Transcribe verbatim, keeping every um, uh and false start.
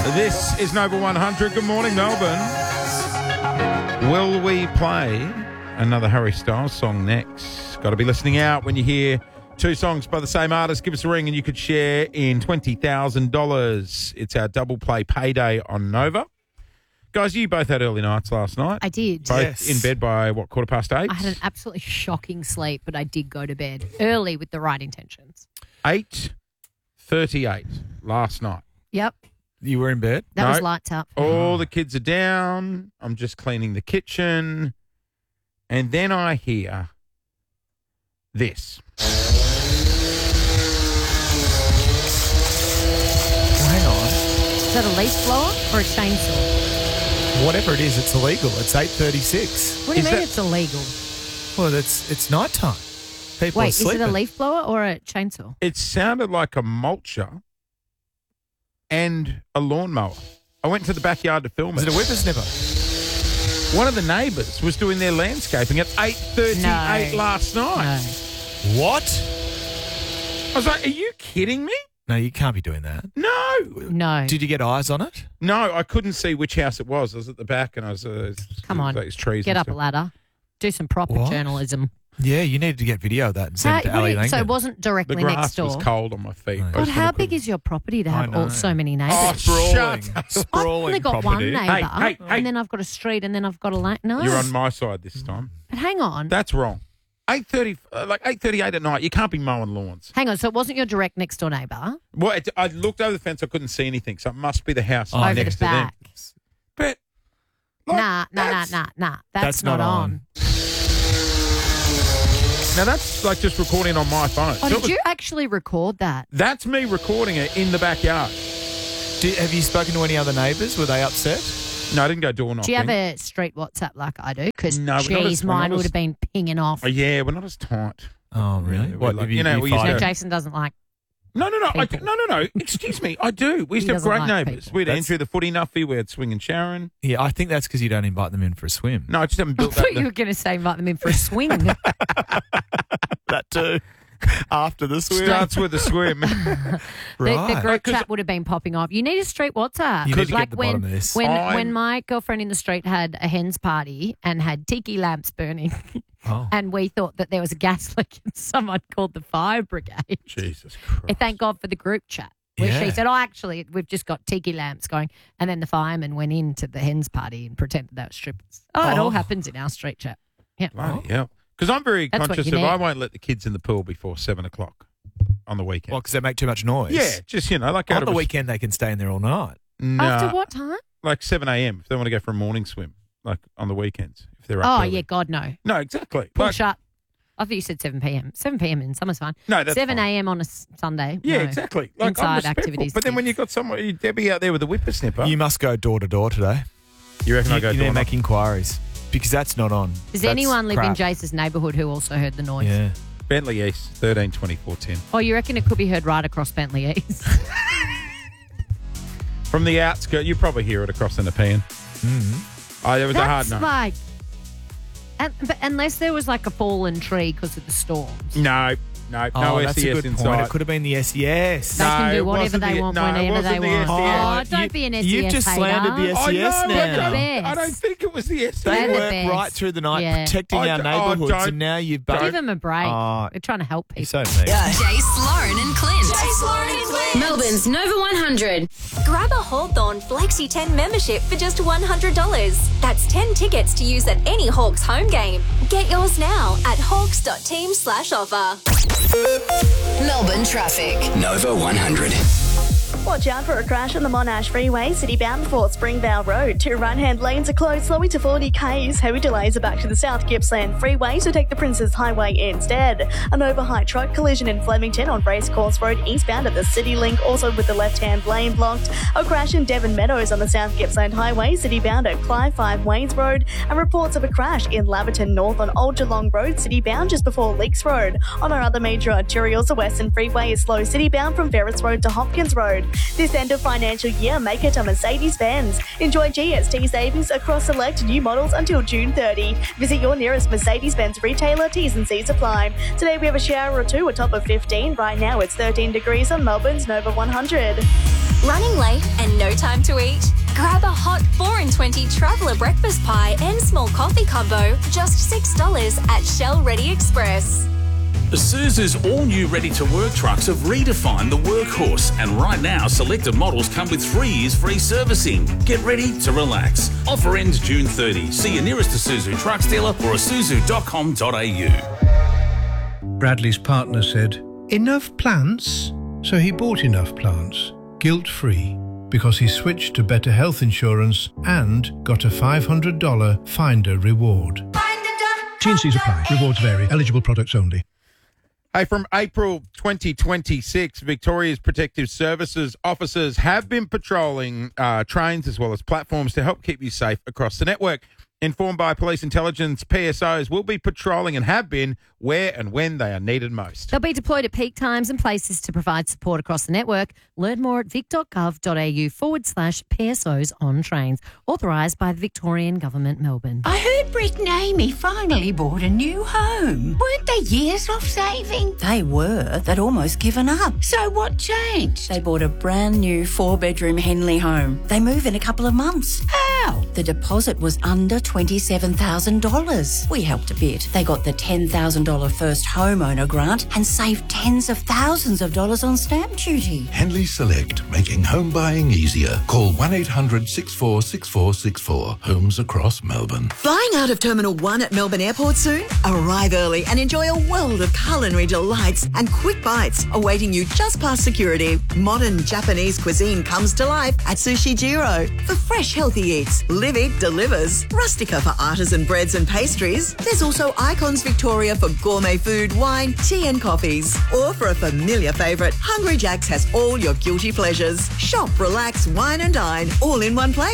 This is Nova one hundred. Good morning, Melbourne. Will we play another Harry Styles song next? Got to be listening out when you hear two songs by the same artist. Give us a ring and you could share in twenty thousand dollars. It's our double play payday on Nova. Guys, you both had early nights last night. I did. Both Yes. in bed by, what, quarter past eight? I had an absolutely shocking sleep, but I did go to bed early with the right intentions. eight thirty-eight last night. Yep. You were in bed? That No. was lights up. All the kids are down. I'm just cleaning the kitchen. And then I hear this. Hang on. Is that a leaf blower or a chainsaw? Whatever it is, it's illegal. It's eight thirty-six. What do you Is mean that- it's illegal? Well, it's it's night time. People Wait, are is sleeping. it a leaf blower or a chainsaw? It sounded like a mulcher and a lawnmower. I went to the backyard to film Is it. it a whippersnipper? One of the neighbours was doing their landscaping at eight thirty-eight No. last night. No. What? I was like, are you kidding me? No, you can't be doing that. No. No. Did you get eyes on it? No, I couldn't see which house it was. I was at the back and I was... Uh, Come on. Those trees Get and up a stuff. ladder. Do some proper What? journalism. Yeah, you needed to get video of that and send How- it to what do Ali you- so Langdon. it wasn't The directly grass next door. was cold on my feet. Oh, I God, just how couldn't- big is your property to I have all, know. so many neighbours? Oh, sprawling, shut up. I've sprawling only got property. one neighbour, Hey, hey, hey. and then I've got a street, and then I've got a lane. No, You're on my side this time. But hang on, That's wrong. eight thirty, uh, like eight thirty-eight at night, you can't be mowing lawns. hang on. So it wasn't your direct next door neighbour Well, it, I looked over the fence, I couldn't see anything, so it must be the house Oh, over next the to them. back? But like, Nah, nah, nah, that's- nah, nah. That's, That's not, not on. on. Now that's like just recording on my phone. Oh, So it did was- you actually record that? That's me recording it in the backyard. Did, have you spoken to any other neighbours? Were they upset? No, I didn't go door knocking. Do you have a street WhatsApp like I do? Because, No, we're not geez, as- we're mine not would as- have been pinging off. Oh, yeah, we're not as tight. Oh, really? Yeah, we're what, like- have you, you know, you we used fight- So to- Jason doesn't like. No, no, no. I, People. no, no, no. Excuse me. I do. We used He to have doesn't great like neighbours. people. We had That's- Andrew the footy nuffy. We had Swing and Sharon. Yeah, I think that's because you don't invite them in for a swim. No, I just haven't I built that. thought you were going to say invite them in for a swing. That too. After the swim. Starts with a swim. The, the Right. group 'Cause- chat would have been popping off. You need a street WhatsApp. You need to like get the when, bottom of this. When, I'm- when my girlfriend in the street had a hens party and had tiki lamps burning, Oh. and we thought that there was a gas leak, and someone called the fire brigade. Jesus Christ. And thank God for the group chat. Where Yeah. she said, oh, actually, we've just got tiki lamps going. And then the fireman went into the hens party and pretended they were strippers. Oh, it Oh. all happens in our street chat. Yeah. Bloody hell. Because I'm very That's what conscious you of need. I won't let the kids in the pool before seven o'clock on the weekend. Well, because they make too much noise. yeah, just, you know, like out On of the res- weekend, they can stay in there all night. No, After what time? like seven a.m. if they want to go for a morning swim, like on the weekends, if they're up Oh, early. yeah, God, no. No, exactly. Pool Like- shut. I thought you said seven p.m. seven p.m. in summer's fine. No, that's seven fine. a.m. on a s- Sunday. Yeah, no. exactly. Like, I'm Inside respectful. activities. But then when you've got someone, Debbie out there with a whippersnipper, You must go door to door today. you reckon You, I go you need door to knock? make inquiries because that's not on. Does That's anyone live in crap. Jace's neighbourhood who also heard the noise? Yeah. Bentley East, thirteen twenty-four ten. Oh, you reckon it could be heard right across Bentley East? From the outskirts, you probably hear it across the Nepean. Mm-hmm. Oh, it was a hard That's no. like, and, but unless there was like a fallen tree because of the storms. No, no, no oh, that's S E S a good inside. point. It could have been the S E S. They No, can it do whatever wasn't they the- want no, it whenever wasn't they the want. S E S. Oh, don't you- be an S E S you've just hater. slandered the S E S I know, now. but They're the I best. don't think it was the S E They're S. They the worked best. right through the night Yeah. protecting I our d- oh, neighbourhoods, don't- and now you've don't- Give them a break. Oh, They're trying to help You're people. so mean. Jace, Lauren and Clint. Jace, Lauren and Clint. Melbourne's Nova one hundred. Grab a Hawthorn Flexi ten membership for just one hundred dollars. That's ten tickets to use at any Hawks home game. Get yours now at hawks.team slash offer. Melbourne traffic. Nova one hundred. Watch out for a crash on the Monash Freeway, city-bound for Springvale Road. Two right-hand lanes are closed slowly to forty k's. Heavy delays are back to the South Gippsland Freeway, so take the Princes Highway instead. An overhigh truck collision in Flemington on Racecourse Road eastbound at the City Link, also with the left-hand lane blocked. A crash in Devon Meadows on the South Gippsland Highway, city-bound at Clive Five Ways Road. And reports of a crash in Laverton North on Old Geelong Road, city-bound just before Leaks Road. On our other major arterials, the Western Freeway is slow city-bound from Ferris Road to Hopkins Road. This end of financial year, make it a Mercedes-Benz. Enjoy G S T savings across select new models until June thirtieth. Visit your nearest Mercedes-Benz retailer. T's and C's apply. Today we have a shower or two, a top of fifteen. Right now it's thirteen degrees on Melbourne's Nova one hundred. Running late and No time to eat? Grab a hot four in twenty traveller breakfast pie and small coffee combo, just six dollars at Shell Ready Express. Isuzu's all-new ready-to-work trucks have redefined the workhorse, and right now selected models come with three years free servicing. Get ready to relax. Offer ends June thirtieth. See your nearest Isuzu trucks dealer or isuzu dot com dot a u. Bradley's partner said, "Enough plants?" So he bought enough plants, guilt-free, because he switched to Better Health Insurance and got a five hundred dollars Finder reward. T and C's apply. Rewards vary. Eligible products only. Hey, from April twenty twenty-six, Victoria's Protective Services officers have been patrolling uh, trains as well as platforms to help keep you safe across the network. Informed by Police Intelligence, P S Os will be patrolling and have been where and when they are needed most. They'll be deployed at peak times and places to provide support across the network. Learn more at vic.gov.au forward slash PSOs on trains. Authorised by the Victorian Government, Melbourne. I heard Brick and Amy finally bought a new home. Weren't they years off saving? They were. They'd almost given up. So what changed? They bought a brand new four-bedroom Henley home. They move in a couple of months. How? The deposit was under twenty-seven thousand dollars. We helped a bit. They got the ten thousand dollars first homeowner grant and saved tens of thousands of dollars on stamp duty. Henley Select, making home buying easier. Call one eight hundred six four six four six four. Homes across Melbourne. Flying out of Terminal one at Melbourne Airport soon? Arrive early and enjoy a world of culinary delights and quick bites awaiting you just past security. Modern Japanese cuisine comes to life at Sushi Jiro. For fresh, healthy eats, Live It delivers. Rustica for artisan breads and pastries. There's also Icons Victoria for gourmet food, wine, tea and coffees. Or for a familiar favourite, Hungry Jack's has all your guilty pleasures. Shop, relax, wine and dine, all in one place.